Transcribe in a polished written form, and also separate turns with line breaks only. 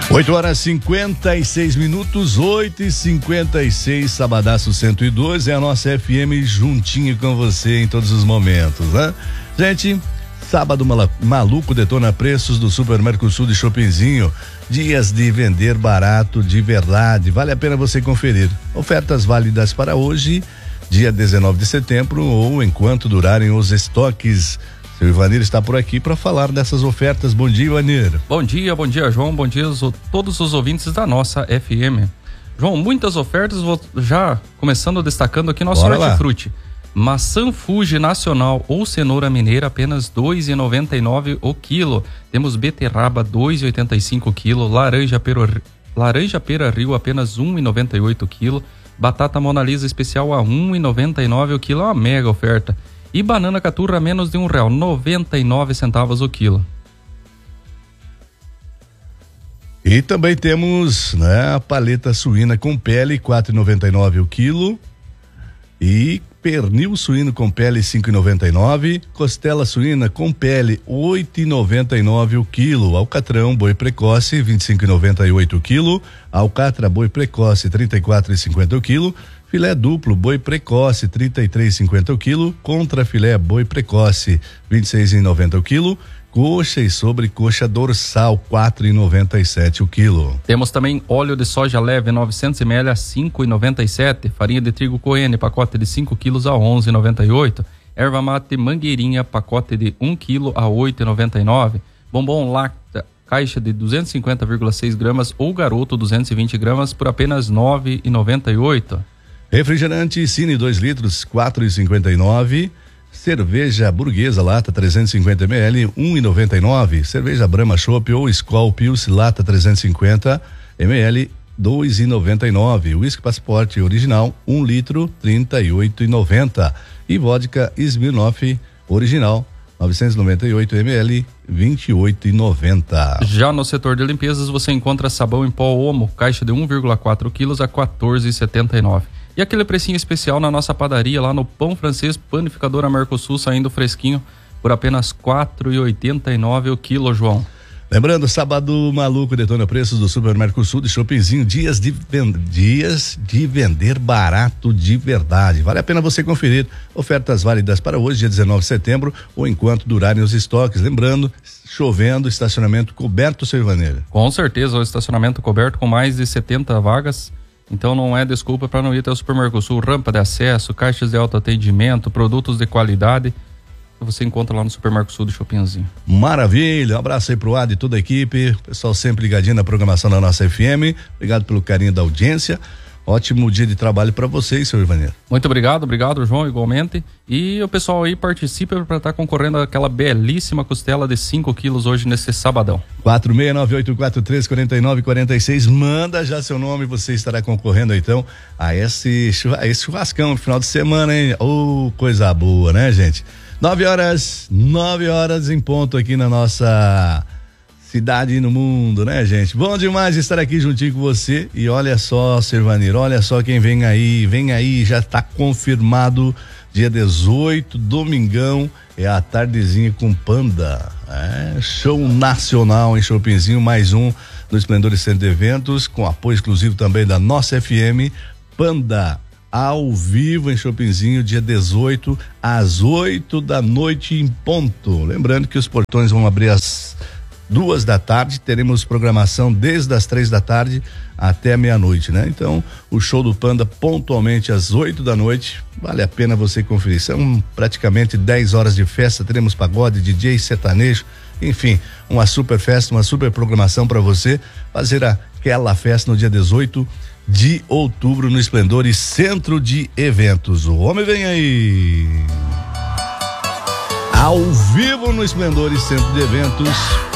8h56, 8h56, Sabadaço 102, é a nossa FM juntinho com você em todos os momentos, né? Gente, sábado maluco detona preços do Super Mercosul de Chopinzinho. Dias de vender barato de verdade, vale a pena você conferir. Ofertas válidas para hoje, dia 19 de setembro ou enquanto durarem os estoques. O Ivanir está por aqui para falar dessas ofertas. Bom dia, Ivanir.
Bom dia, João. Bom dia a todos os ouvintes da nossa FM. João, muitas ofertas, vou já começando destacando aqui nosso hortifruti. Maçã Fuji nacional ou cenoura mineira apenas R$ 2,99 o quilo. Temos beterraba R$ 2,85 o quilo. Laranja pera Rio apenas R$ 1,98 o quilo. Batata Mona Lisa especial a R$ 1,99 o quilo. É uma mega oferta. E banana caturra a menos de R$ 1,00, 99 centavos o quilo.
E também temos, né, a paleta suína com pele, R$ 4,99 o quilo. E pernil suíno com pele, R$ 5,99. Costela suína com pele, R$ 8,99 o quilo. Alcatrão boi precoce, R$ 25,98 o quilo. Alcatra boi precoce, R$ 34,50 o quilo. Filé duplo boi precoce, R$ 33,50 o quilo. Contra filé boi precoce, R$ 26,90 o quilo. Coxa e sobrecoxa dorsal, R$ 4,97 o quilo.
Temos também óleo de soja leve 900 ml a R$ 5,97. Farinha de trigo Coene, pacote de 5 quilos a R$ 11,98. Erva mate mangueirinha, pacote de 1 quilo a R$ 8,99. Bombom Lacta, caixa de 250,6 gramas ou garoto 220 gramas por apenas R$ 9,98.
Refrigerante Cine 2 litros, R$ 4,59. Cerveja Burguesa lata 350 ml, R$ 1,99. Cerveja Brahma Chopp ou Skol Pils lata 350 ml, R$ 2,99. Whisky Passaporte original 1 litro, R$ 38,90. E vodka Smirnoff original 998 ml, R$ 28,90.
Já no setor de limpezas você encontra sabão em pó Omo, caixa de 1,4 quilos a R$ 14,79. E aquele precinho especial na nossa padaria lá no Pão Francês, Panificadora Mercosul, saindo fresquinho por apenas R$ 4,89 o quilo, João.
Lembrando, sábado maluco detona preços do Super Mercosul de Chopinzinho, dias de vender barato de verdade. Vale a pena você conferir. Ofertas válidas para hoje, dia 19 de setembro, ou enquanto durarem os estoques. Lembrando, chovendo, estacionamento coberto, seu Ivaneira.
Com certeza, o estacionamento coberto com mais de 70 vagas. Então não é desculpa para não ir até o Super Mercosul. Rampa de acesso, caixas de autoatendimento, produtos de qualidade. Você encontra lá no Super Mercosul de Chopinzinho.
Maravilha, um abraço aí pro Ad e toda a equipe, pessoal sempre ligadinho na programação da nossa FM, obrigado pelo carinho da audiência, ótimo dia de trabalho para vocês, seu Ivaneiro.
Muito obrigado, João, igualmente, e o pessoal aí participa para estar concorrendo àquela belíssima costela de 5 quilos hoje nesse sabadão.
46988434946, manda já seu nome, você estará concorrendo então a esse churrascão no final de semana, hein? Coisa boa, né, gente? 9 horas em ponto aqui na nossa cidade e no mundo, né, gente? Bom demais estar aqui juntinho com você. E olha só, Servanir, olha só quem vem aí, já está confirmado, dia 18, domingão, é a tardezinha com Panda, show nacional em Chopinzinho, mais um do Esplendor Centro de Eventos, com apoio exclusivo também da nossa FM, Panda ao vivo em Chopinzinho, dia 18 às 8 da noite em ponto. Lembrando que os portões vão abrir às 2 da tarde, teremos programação desde as 3 da tarde até meia-noite, né? Então, o show do Panda pontualmente às 8 da noite, vale a pena você conferir. São praticamente 10 horas de festa, teremos pagode, DJ, sertanejo, enfim, uma super festa, uma super programação para você fazer aquela festa no dia 18 de outubro no Esplendor e Centro de Eventos. O homem vem aí. Ao vivo no Esplendor e Centro de Eventos.